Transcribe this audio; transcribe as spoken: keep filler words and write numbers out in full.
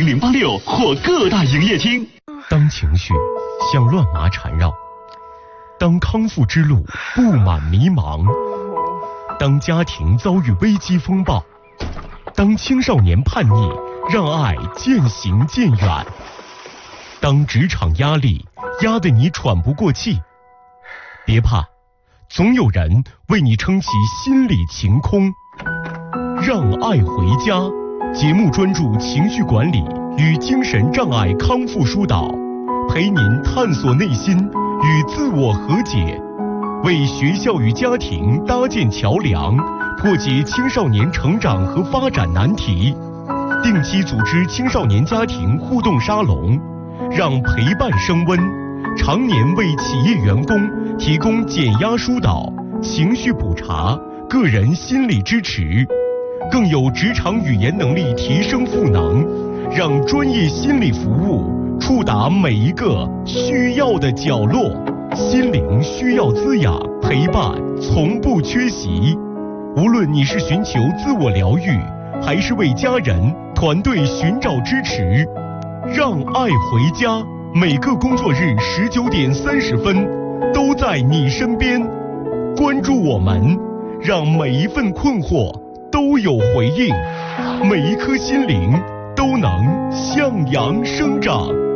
零八六或各大营业厅。 当情绪像乱麻缠绕，当康复之路布满迷茫，当家庭遭遇危机风暴，当青少年叛逆让爱渐行渐远，当职场压力压得你喘不过气，别怕，总有人为你撑起心理晴空。让爱回家节目专注情绪管理与精神障碍康复疏导，陪您探索内心与自我和解，为学校与家庭搭建桥梁，破解青少年成长和发展难题。定期组织青少年家庭互动沙龙，让陪伴升温。常年为企业员工提供减压疏导、情绪补查、个人心理支持，更有职场语言能力提升赋能，让专业心理服务触达每一个需要的角落。心灵需要滋养，陪伴从不缺席。无论你是寻求自我疗愈，还是为家人团队寻找支持，让爱回家每个工作日十九点三十分都在你身边。关注我们，让每一份困惑都有回应，每一颗心灵都能向阳生长。